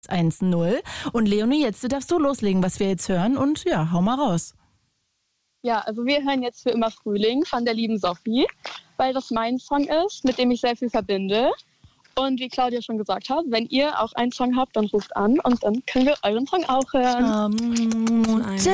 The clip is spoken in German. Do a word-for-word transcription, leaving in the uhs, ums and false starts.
eins null. Und Leonie, jetzt darfst du loslegen, was wir jetzt hören. Und ja, hau mal raus. Ja, also wir hören jetzt für immer Frühling von der lieben Sophie, weil das mein Song ist, mit dem ich sehr viel verbinde. Und wie Claudia schon gesagt hat, wenn ihr auch einen Song habt, dann ruft an und dann können wir euren Song auch hören. Um,